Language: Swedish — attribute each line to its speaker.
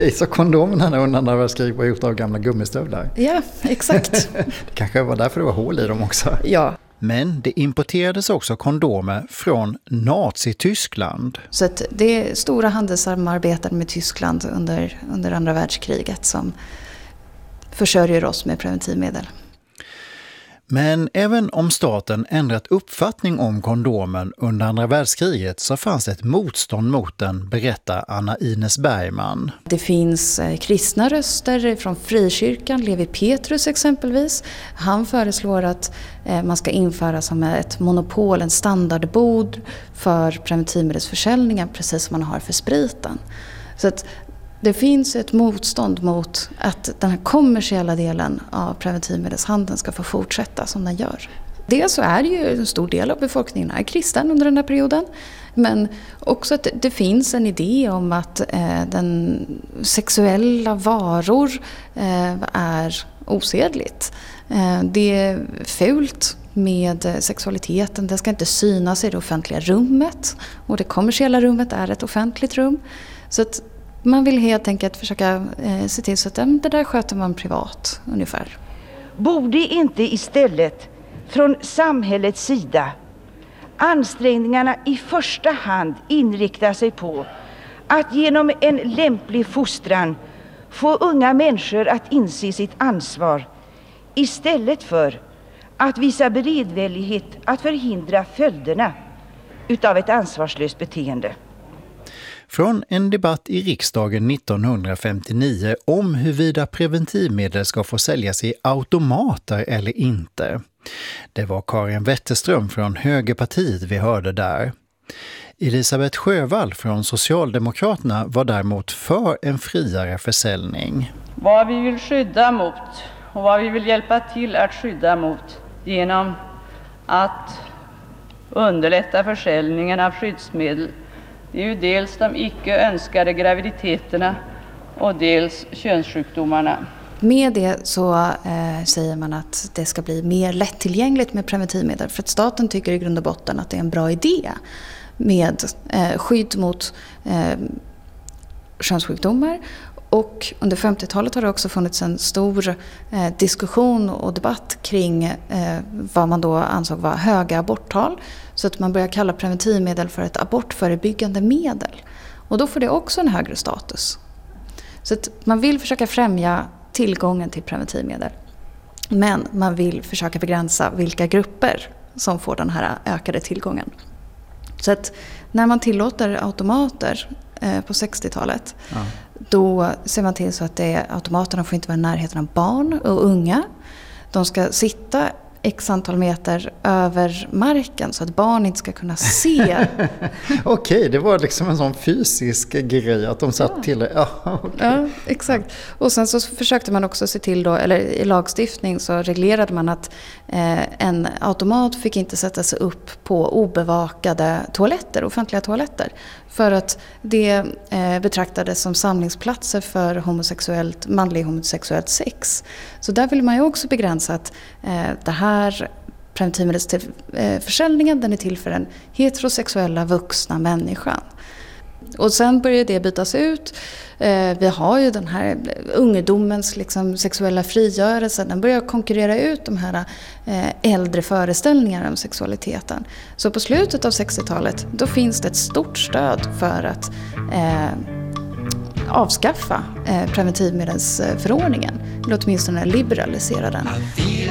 Speaker 1: Så kondomerna under andra världskriget var gjort av gamla gummistövlar?
Speaker 2: Ja, exakt.
Speaker 1: Det kanske var därför det var hål i dem också.
Speaker 2: Ja.
Speaker 1: Men det importerades också kondomer från Nazi-Tyskland.
Speaker 2: Så att det är stora handelssamarbeten med Tyskland under andra världskriget som försörjer oss med preventivmedel.
Speaker 1: Men även om staten ändrat uppfattning om kondomen under andra världskriget så fanns det ett motstånd mot den, berättar Anna Ines Bergman.
Speaker 2: Det finns kristna röster från frikyrkan, Levi Petrus exempelvis. Han föreslår att man ska införa som ett monopol, en standardbod för preventivmedelsförsäljningen, precis som man har för spriten. Så att det finns ett motstånd mot att den här kommersiella delen av preventivmedelshandeln ska få fortsätta som den gör. Dels så är det ju en stor del av befolkningen är kristen under den här perioden. Men också att det finns en idé om att den sexuella varor är osedligt. Det är fult med sexualiteten. Det ska inte synas i det offentliga rummet. Och det kommersiella rummet är ett offentligt rum. Så att man vill helt enkelt försöka se till så att det där sköter man privat ungefär.
Speaker 3: Borde inte istället från samhällets sida ansträngningarna i första hand inrikta sig på att genom en lämplig fostran få unga människor att inse sitt ansvar istället för att visa beredvillighet att förhindra följderna utav ett ansvarslöst beteende?
Speaker 1: Från en debatt i riksdagen 1959 om huruvida preventivmedel ska få säljas i automater eller inte. Det var Karin Wetterström från Högerpartiet vi hörde där. Elisabeth Sjövall från Socialdemokraterna var däremot för en friare försäljning.
Speaker 4: Vad vi vill skydda mot och vad vi vill hjälpa till att skydda mot genom att underlätta försäljningen av skyddsmedel, det är ju dels de icke önskade graviditeterna och dels könssjukdomarna.
Speaker 2: Med det så säger man att det ska bli mer lättillgängligt med preventivmedel för att staten tycker i grund och botten att det är en bra idé med skydd mot könssjukdomar. Och under 50-talet har det också funnits en stor diskussion och debatt kring vad man då ansåg var höga aborttal. Så att man börjar kalla preventivmedel för ett abortförebyggande medel. Och då får det också en högre status. Så att man vill försöka främja tillgången till preventivmedel. Men man vill försöka begränsa vilka grupper som får den här ökade tillgången. Så att när man tillåter automater på 60-talet, då ser man till så att automaterna får inte vara i närheten av barn och unga. De ska sitta x antal meter över marken så att barn inte ska kunna se.
Speaker 1: Okej, det var liksom en sån fysisk grej att de satt till.
Speaker 2: Ja, exakt. Och sen så försökte man också se till då, eller i lagstiftning så reglerade man att en automat fick inte sätta sig upp på obevakade toaletter, offentliga toaletter. För att det betraktades som samlingsplatser för manlig homosexuellt sex. Så där vill man ju också begränsa att det här preventivmedelsförsäljningen, den är till för den heterosexuella vuxna människan. Och sen börjar det bytas ut. Vi har ju den här ungdomens liksom sexuella frigörelse. Den börjar konkurrera ut de här äldre föreställningarna om sexualiteten. Så på slutet av 60-talet då finns det ett stort stöd för att avskaffa preventivmedelsförordningen. Eller åtminstone liberalisera den.